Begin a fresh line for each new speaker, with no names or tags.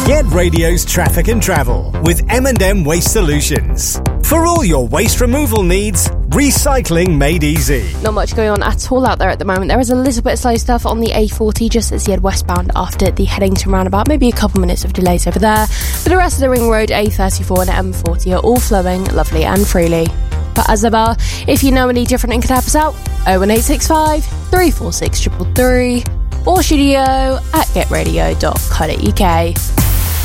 Get Radio's traffic and travel with M&M Waste Solutions. For all your waste removal needs, recycling made easy.
Not much going on at all out there at the moment. There is a little bit of slow stuff on the A40 just as you head westbound after the Headington roundabout. Maybe a couple minutes of delays over there. But the rest of the Ring Road, A34 and M40 are all flowing lovely and freely. But as ever, if you know any different and could help us out, 01865 346 333 or studio@getradio.co.uk.